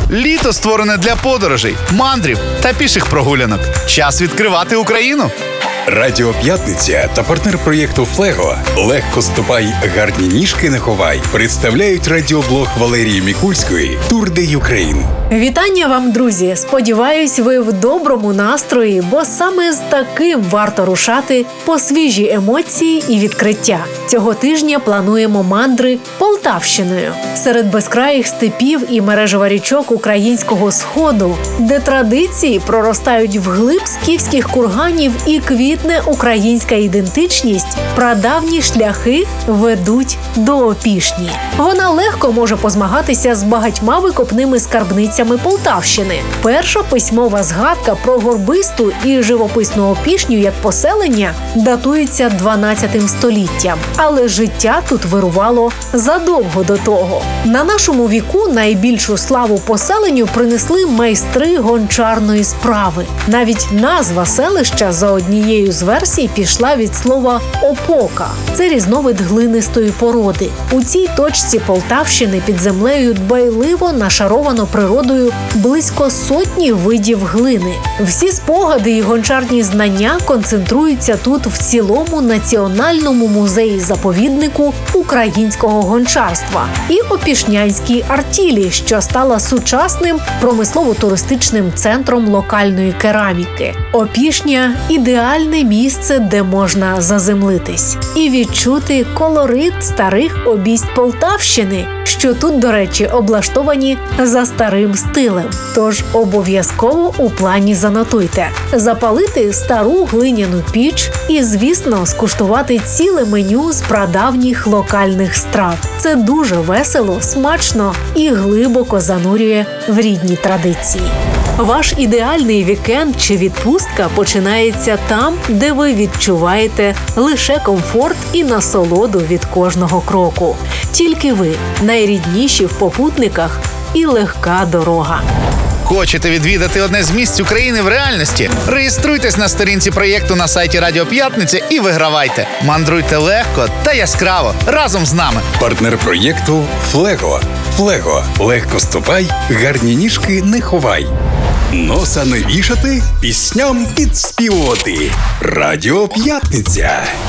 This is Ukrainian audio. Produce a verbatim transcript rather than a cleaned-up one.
Літо створене для подорожей, мандрів та піших прогулянок. Час відкривати Україну. Радіо П'ятниця та партнер проєкту «Флего» «Легко ступай, гарні ніжки не ховай» представляють радіоблог Валерії Мікульської «Тур де Юкрейн». Вітання вам, друзі! Сподіваюсь, ви в доброму настрої, бо саме з таким варто рушати по свіжі емоції і відкриття. Цього тижня плануємо мандри Полтавщиною. Серед безкраїх степів і мережева річок українського сходу, де традиції проростають вглиб скіфських курганів і квітне українська ідентичність, прадавні шляхи ведуть до Опішні. Вона легко може позмагатися з багатьма викопними скарбницями Полтавщини. Перша письмова згадка про горбисту і живописну Опішню як поселення датується дванадцятим століттям. Але життя тут вирувало задовго до того. На нашому віку найбільшу славу поселенню принесли майстри гончарної справи. Навіть назва селища за однією з версій пішла від слова «опока». Це різновид глинистої породи. У цій точці Полтавщини під землею дбайливо нашаровано природою близько сотні видів глини. Всі спогади і гончарні знання концентруються тут в цілому національному музеї-заповіднику українського гончарства і Опішнянській артілі, що стала сучасним промислово-туристичним центром локальної кераміки. Опішня – ідеальне місце, де можна заземлитись і відчути колорит старих обійсть Полтавщини, що тут, до речі, облаштовані за старим стилем. Тож обов'язково у плані занотуйте. Запалити стару глиняну піч і, звісно, скуштувати ціле меню з прадавніх локальних страв. Це дуже весело, смачно і глибоко занурює в рідні традиції. Ваш ідеальний вікенд чи відпустка починається там, де ви відчуваєте лише комфорт і насолоду від кожного кроку. Тільки ви – найрідніші в попутниках і легка дорога. Хочете відвідати одне з місць України в реальності? Реєструйтесь на сторінці проєкту на сайті Радіо П'ятниця і вигравайте. Мандруйте легко та яскраво разом з нами. Партнер проєкту «Флего». «Флего» – легко ступай, гарні ніжки не ховай. Носа не вішати, пісням підспівувати. Радіо П'ятниця.